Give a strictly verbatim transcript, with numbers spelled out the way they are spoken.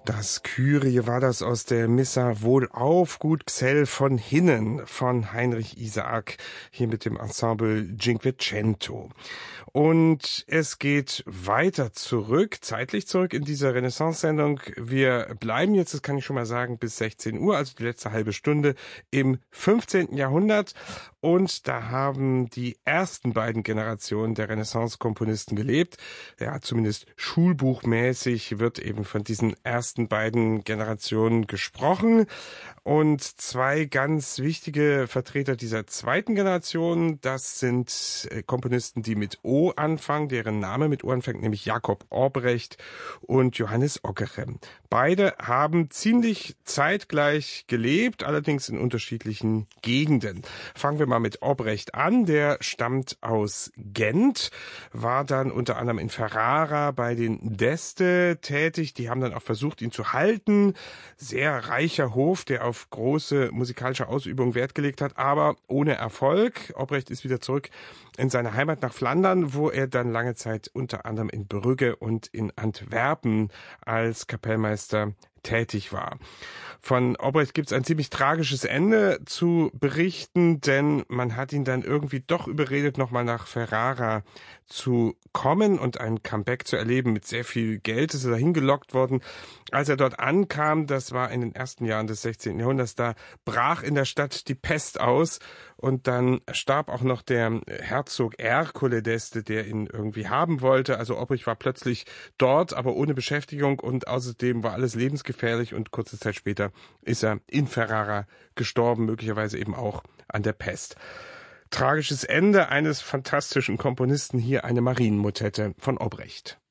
Das Kyrie war das aus der Missa Wohlauf, gut Gsell von Hinnen von Heinrich Isaak, hier mit dem Ensemble Cinquecento. Und es geht weiter zurück, zeitlich zurück in dieser Renaissance-Sendung. Wir bleiben jetzt, das kann ich schon mal sagen, bis sechzehn Uhr, also die letzte halbe Stunde im fünfzehnten Jahrhundert. Und da haben die ersten beiden Generationen der Renaissance-Komponisten gelebt. Ja, zumindest schulbuchmäßig wird eben von diesen ersten beiden Generationen gesprochen. Und zwei ganz wichtige Vertreter dieser zweiten Generation, das sind Komponisten, die mit O anfangen, deren Name mit O anfängt, nämlich Jakob Obrecht und Johannes Ockerem. Beide haben ziemlich zeitgleich gelebt, allerdings in unterschiedlichen Gegenden. Fangen wir mal mit Obrecht an. Der stammt aus Gent, war dann unter anderem in Ferrara bei den d'Este tätig. Die haben dann auch versucht, ihn zu halten. Sehr reicher Hof, der auf große musikalische Ausübung Wert gelegt hat, aber ohne Erfolg. Obrecht ist wieder zurück in seine Heimat nach Flandern, wo er dann lange Zeit unter anderem in Brügge und in Antwerpen als Kapellmeister tätig war. Von Obrecht gibt es ein ziemlich tragisches Ende zu berichten, denn man hat ihn dann irgendwie doch überredet, nochmal nach Ferrara zu kommen und ein Comeback zu erleben. Mit sehr viel Geld ist er dahin gelockt worden. Als er dort ankam, das war in den ersten Jahren des sechzehnten Jahrhunderts, da brach in der Stadt die Pest aus und dann starb auch noch der Herzog Ercole d'Este, der ihn irgendwie haben wollte. Also Obrecht war plötzlich dort, aber ohne Beschäftigung, und außerdem war alles lebensgefährlich, und kurze Zeit später ist er in Ferrara gestorben, möglicherweise eben auch an der Pest. Tragisches Ende eines fantastischen Komponisten, hier eine Marienmotette von Obrecht.